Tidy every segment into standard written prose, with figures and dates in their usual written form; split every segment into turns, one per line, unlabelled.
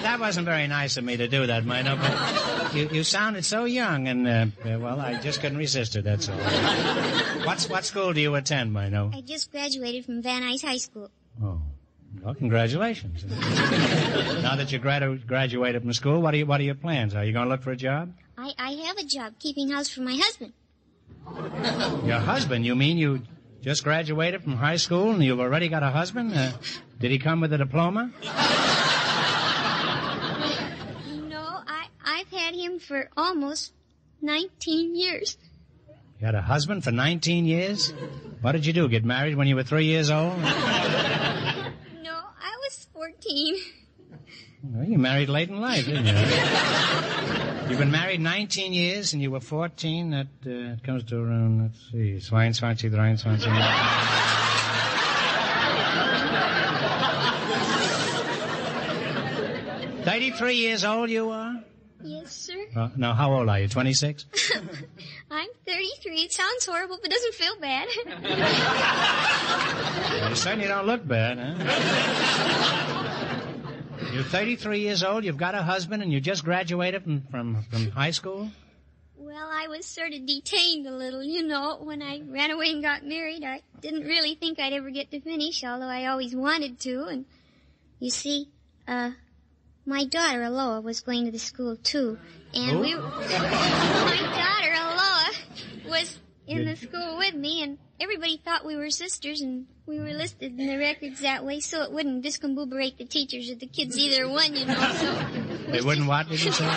that wasn't very nice of me to do that, Mino, but you sounded so young, and, well, I just couldn't resist it, that's all. What school do you attend, Mino?
I just graduated from Van Nuys High School.
Oh. Well, congratulations. Now that you graduated from school, what are your plans? Are you going to look for a job?
I have a job keeping house for my husband.
Your husband? You mean you just graduated from high school and you've already got a husband? Did he come with a diploma?
No, I've had him for almost 19 years.
You had a husband for 19 years? What did you do, get married when you were 3 years old?
No, I was 14.
Well, you married late in life, didn't you? You've been married 19 years and you were 14. That comes to around, let's see, 22, 23. 33 years old you are?
Yes, sir.
Now, how old are you, 26?
I'm 33. It sounds horrible, but doesn't feel bad.
Well, you certainly don't look bad, huh? You're 33 years old, you've got a husband, and you just graduated from high school?
Well, I was sort of detained a little, you know. When I ran away and got married, I didn't really think I'd ever get to finish, although I always wanted to. And you see, my daughter, Aloha, was going to the school, too. And my daughter, Aloha, was in the school with me, and everybody thought we were sisters, and we were listed in the records that way, so it wouldn't discombobulate the teachers or the kids either one, you know, so...
They wouldn't what, did you say?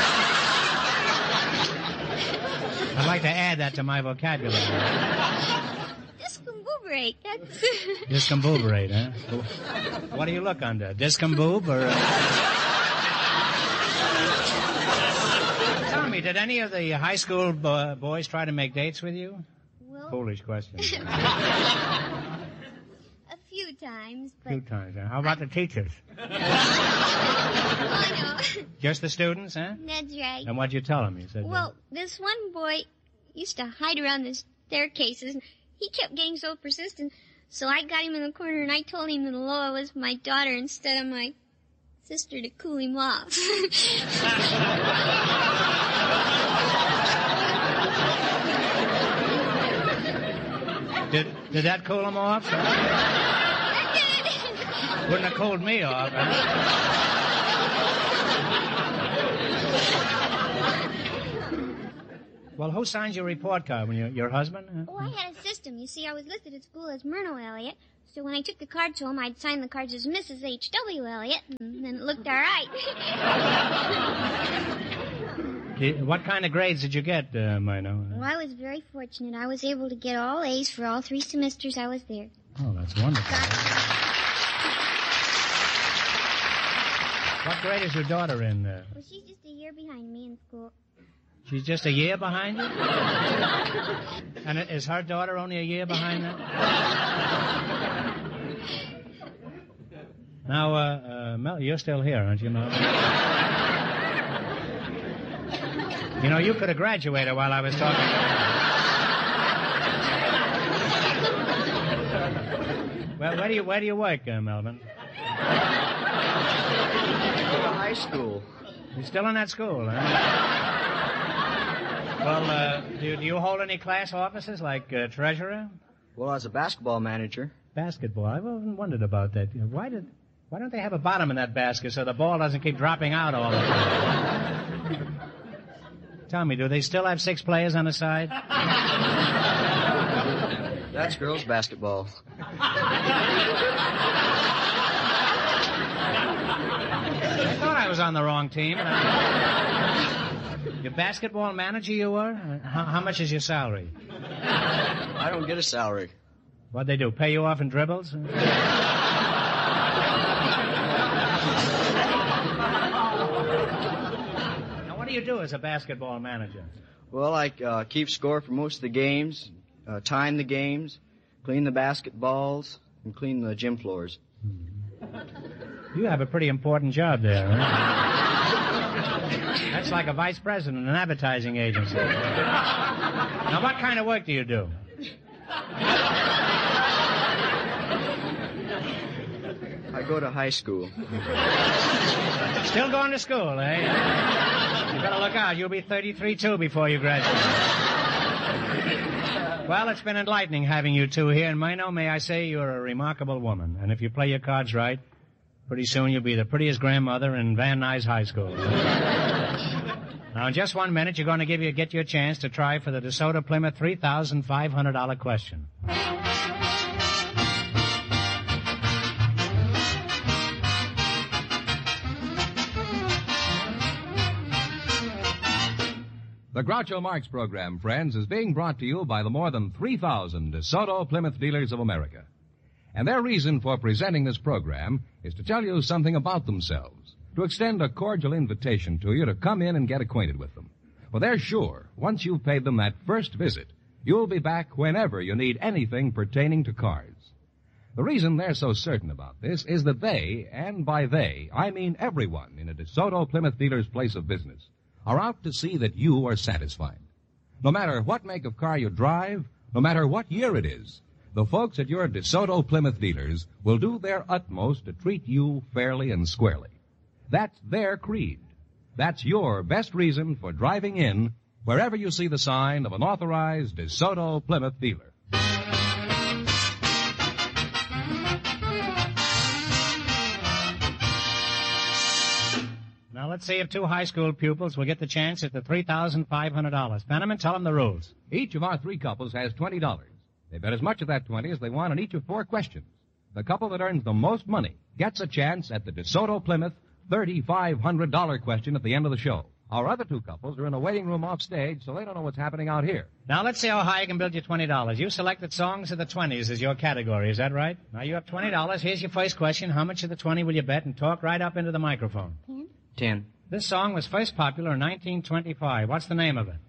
I'd like to add that to my vocabulary.
Discombobulate, that's...
Discombobulate, huh? What do you look under? Discomboob or... Tell me, did any of the high school boys try to make dates with you?
Well...
Foolish question.
A few times, but...
A few times, huh? How about the teachers?
Oh, no.
Just the students, huh?
That's right.
And what'd you tell them? You said,
well, this one boy used to hide around the staircases. He kept getting so persistent, so I got him in the corner and I told him that Aloha was my daughter instead of my sister to cool him off.
Did that cool him off?
That did.
Wouldn't have cooled me off. Well, who signs your report card? Your husband? Huh?
Oh, I had a system. You see, I was listed at school as Myrna Elliott, so when I took the card to him, I'd sign the cards as Mrs. H.W. Elliott, and then it looked all right.
What kind of grades did you get, Mino?
Well, I was very fortunate. I was able to get all A's for all 3 semesters I was there.
Oh, that's wonderful. What grade is your daughter in?
Well, she's just a year behind me in school.
She's just a year behind you? And is her daughter only a year behind that? Now, Mel, you're still here, aren't you, Mel? You know, you could have graduated while I was talking. Well, where do you work, Melvin?
High school.
You're still in that school, huh? Well, do you hold any class offices like treasurer?
Well, I was a basketball manager.
Basketball? I've often wondered about that. Why don't they have a bottom in that basket so the ball doesn't keep dropping out all the time? Tell me, do they still have 6 players on the side?
That's girls' basketball.
I thought I was on the wrong team. Your basketball manager you were? How much is your salary?
I don't get a salary.
What'd they do, pay you off in dribbles? Now, what do you do as a basketball manager?
Well, I keep score for most of the games, time the games, clean the basketballs, and clean the gym floors.
You have a pretty important job there, huh? That's like a vice president in an advertising agency. Now, what kind of work do you do?
I I go to high school.
Still going to school, eh? You better look out. You'll be 33, too, before you graduate. Well, it's been enlightening having you two here. And, Mino, may I say you're a remarkable woman. And if you play your cards right, pretty soon you'll be the prettiest grandmother in Van Nuys High School. Now, in just 1 minute, you're going to get you a chance to try for the DeSoto Plymouth $3,500 question.
The Groucho Marx program, friends, is being brought to you by the more than 3,000 DeSoto Plymouth dealers of America. And their reason for presenting this program is to tell you something about themselves, to extend a cordial invitation to you to come in and get acquainted with them. For they're sure, once you've paid them that first visit, you'll be back whenever you need anything pertaining to cars. The reason they're so certain about this is that they, and by they, I mean everyone in a DeSoto Plymouth dealer's place of business, are out to see that you are satisfied. No matter what make of car you drive, no matter what year it is, the folks at your DeSoto Plymouth dealers will do their utmost to treat you fairly and squarely. That's their creed. That's your best reason for driving in wherever you see the sign of an authorized DeSoto Plymouth dealer.
Now, let's see if two high school pupils will get the chance at the $3,500. Fenneman, tell them the rules.
Each of our three couples has $20. They bet as much of that 20 as they want on each of 4 questions. The couple that earns the most money gets a chance at the DeSoto Plymouth $3,500 question at the end of the show. Our other 2 couples are in a waiting room off stage, so they don't know what's happening out here.
Now, let's see how high I can build you $20. You selected songs of the 20s as your category. Is that right? Now, you have $20. Here's your first question. How much of the 20 will you bet? And talk right up into the microphone.
10.
This song was first popular in 1925. What's the name of it?